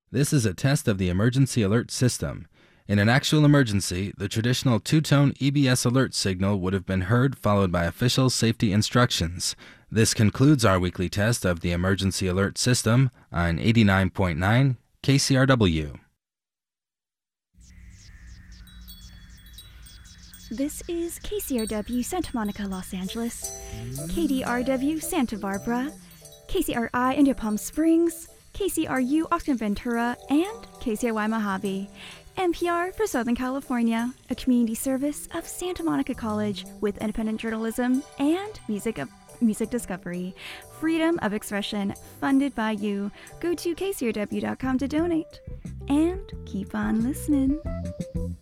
This is a test of the emergency alert system. In an actual emergency, the traditional two-tone EBS alert signal would have been heard, followed by official safety instructions. This concludes our weekly test of the emergency alert system on 89.9 KCRW. This is KCRW Santa Monica, Los Angeles, KDRW Santa Barbara, KCRI India Palm Springs, KCRU Austin Ventura, and KCRY Mojave. NPR for Southern California, a community service of Santa Monica College with independent journalism and music discovery. Freedom of expression, funded by you. Go to kcrw.com to donate. And keep on listening.